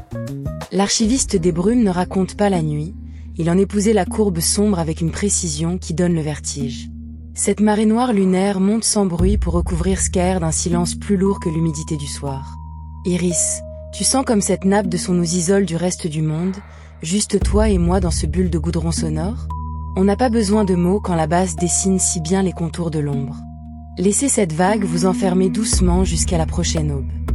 L'archiviste des brumes ne raconte pas la nuit, il en épousait la courbe sombre avec une précision qui donne le vertige. Cette marée noire lunaire monte sans bruit pour recouvrir Sker d'un silence plus lourd que l'humidité du soir. Iris, tu sens comme cette nappe de son nous isole du reste du monde, juste toi et moi dans ce bulle de goudron sonore? On n'a pas besoin de mots quand la basse dessine si bien les contours de l'ombre. Laissez cette vague vous enfermer doucement jusqu'à la prochaine aube.